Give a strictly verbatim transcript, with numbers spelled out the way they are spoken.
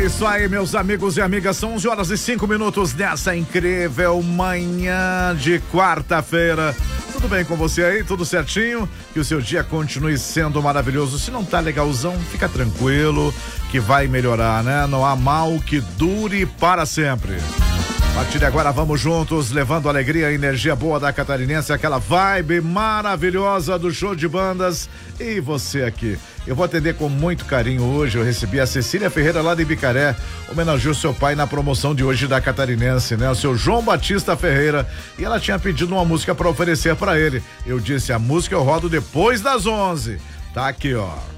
isso aí, meus amigos e amigas, são onze horas e cinco minutos dessa incrível manhã de quarta-feira. Tudo bem com você aí? Tudo certinho? Que o seu dia continue sendo maravilhoso. Se não tá legalzão, fica tranquilo que vai melhorar, né? Não há mal que dure para sempre. A partir de agora vamos juntos, levando alegria e energia boa da catarinense, aquela vibe maravilhosa do show de bandas. E você aqui, eu vou atender com muito carinho hoje. Eu recebi a Cecília Ferreira lá de Ibicaré, homenageou seu pai na promoção de hoje da catarinense, né? O seu João Batista Ferreira, e ela tinha pedido uma música para oferecer para ele. Eu disse, a música eu rodo depois das onze. Tá aqui, ó.